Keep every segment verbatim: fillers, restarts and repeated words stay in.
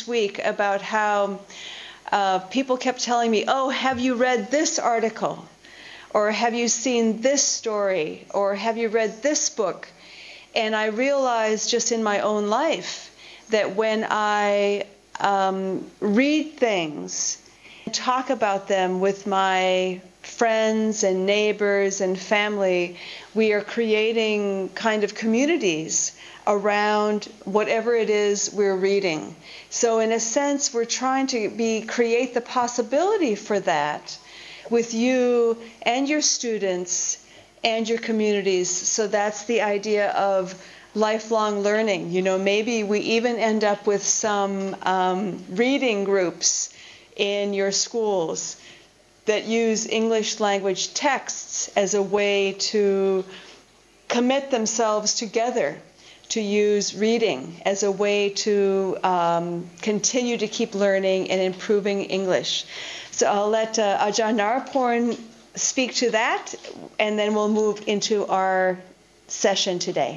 each week about how uh, people kept telling me, oh, have you read this article? Or have you seen this story? Or have you read this book? And I realized just in my own life that when I um, read things, talk about them with my friends and neighbors and family, we are creating kind of communities around whatever it is we're reading. So in a sense, we're trying to be create the possibility for that with you and your students and your communities. So that's the idea of lifelong learning. You know, maybe we even end up with some um, reading groups in your schools that use English language texts as a way to commit themselves together to use reading as a way to um, continue to keep learning and improving English. So I'll let uh, Ajahn Naraporn speak to that, and then we'll move into our session today.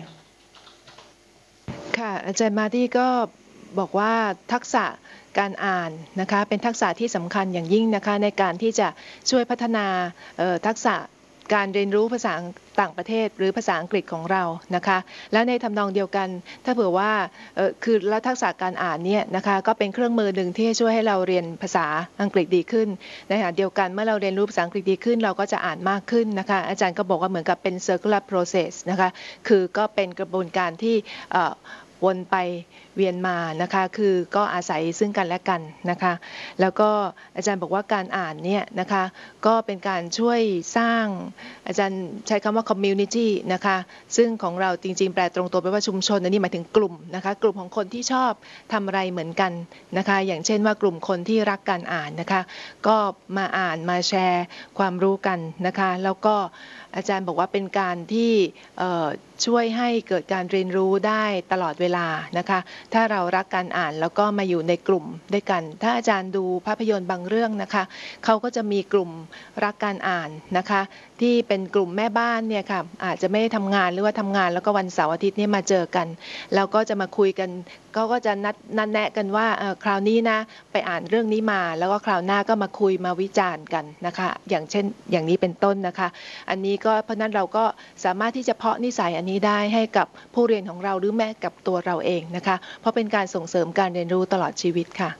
ค่ะอาจารย์มาดี้ก็บอกว่าทักษะการอ่านนะคะเป็นทักษะที่สำคัญอย่างยิ่งนะคะในการที่จะช่วยพัฒนาทักษะการเรียนรู้ภาษาต่างประเทศหรือภาษาอังกฤษของเรานะคะและในทำนองเดียวกันถ้าเผื่อว่าคือและทักษะการอ่านเนี่ยนะคะก็เป็นเครื่องมือหนึ่งที่ช่วยให้เราเรียนภาษาอังกฤษดีขึ้นในขณะเดียวกันเมื่อเราเรียนรู้ภาษาอังกฤษดีขึ้นเราก็จะอ่านมากขึ้นนะคะอาจารย์ก็บอกว่าเหมือนกับเป็น circular process นะคะคือก็เป็นกระบวนการที่วนไปเวียนมานะคะคือก็อาศัยซึ่งกันและกันนะคะแล้วก็อาจารย์บอกว่าการอ่านเนี่ยนะคะก็เป็นการช่วยสร้างอาจารย์ใช้คำว่า community นะคะซึ่งของเราจริงๆแปลตรงตัวไปว่าชุมชนอันนี้หมายถึงกลุ่มนะคะกลุ่มของคนที่ชอบทำอะไรเหมือนกันนะคะอย่างเช่นว่ากลุ่มคนที่รักการอ่านนะคะก็มาอ่านมาแชร์ความรู้กันนะคะแล้วก็อาจารย์บอกว่าเป็นการที่ช่วยให้เกิดการเรียนรู้ได้ตลอดเวลานะคะถ้าเรารักการอ่านแล้วก็มาอยู่ในกลุ่มด้วยกันถ้าอาจารย์ดูภาพยนตร์บางเรื่องนะคะเขาก็จะมีกลุ่มรักการอ่านนะคะที่เป็นกลุ่มแม่บ้านเนี่ยค่ะอาจจะไม่ได้ทำงานหรือว่าทำงานแล้วก็วันเสาร์อาทิตย์นี่มาเจอกันแล้วก็จะมาคุยกันเขาก็จะนัดนัดแนะกันว่าคราวนี้นะไปอ่านเรื่องนี้มาแล้วก็คราวหน้าก็มาคุยมาวิจารณ์กันนะคะอย่างเช่นอย่างนี้เป็นต้นนะคะอันนี้ก็เพราะนั้นเราก็สามารถที่จะเพาะนิสัยอันนี้ได้ให้กับผู้เรียนของเราหรือแม้กับตัวเราเองนะคะเพราะเป็นการส่งเสริมการเรียนรู้ตลอดชีวิตค่ะ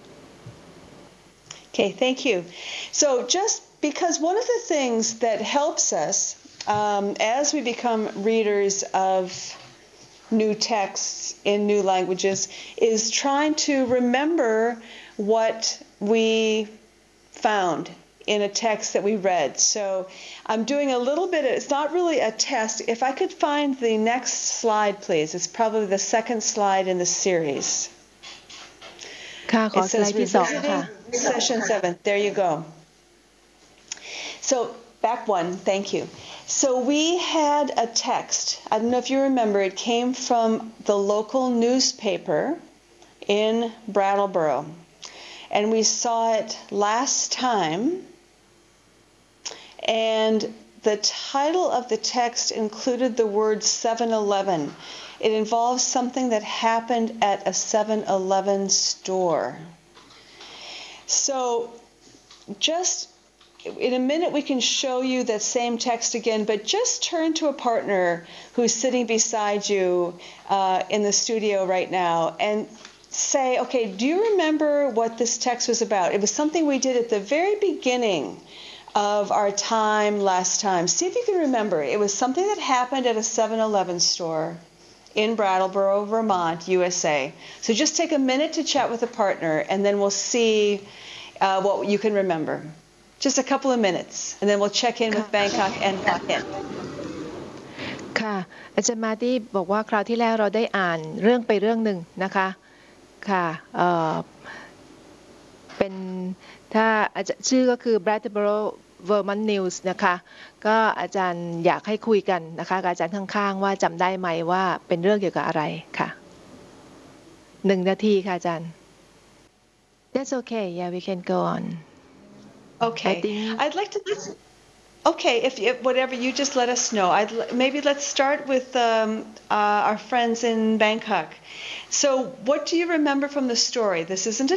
Okay, thank you. So just because one of the things that helps us um, as we become readers of new texts in new languages is trying to remember what we found in a text that we read. So I'm doing a little bit, it's not really a test. If I could find the next slide, please. It's probably the second slide in the series. ค่ะขอสไลด์ที่สองค่ะ Session seven. There you go. So back one. Thank you. So we had a text. I don't know if you remember. It came from the local newspaper in Brattleboro. And we saw it last time. And the title of the text included the word seven eleven. It involves something that happened at a seven eleven store. So just in a minute we can show you that same text again, but just turn to a partner who's sitting beside you uh, in the studio right now and say, okay, do you remember what this text was about? It was something we did at the very beginning of our time last time. See if you can remember. It was something that happened at a seven eleven store in Brattleboro, Vermont, U S A. So just take a minute to chat with a partner, and then we'll see uh, what you can remember. Just a couple of minutes, and then we'll check in with Bangkok and Phuket. ค่ะอาจารย์มาที่บอกว่าคราวที่แล้วเราได้อ่านเรื่องไปเรื่องหนึ่งนะคะค่ะเอ่อเป็นถ้าชื่อก็คือ Brattleboro Vermont News นะคะก็อาจารย์อยากให้คุยกันนะคะกับอาจารย์ข้างๆว่าจำได้ไหมว่าเป็นเรื่องเกี่ยวกับอะไรค่ะหนึ่งนาทีค่ะอาจารย์ That's okay yeah we can go on Okay I'd like to Okay if, if whatever you just let us know I'd maybe let's start with um, uh, our friends in Bangkok. So what do you remember from the story? This isn't a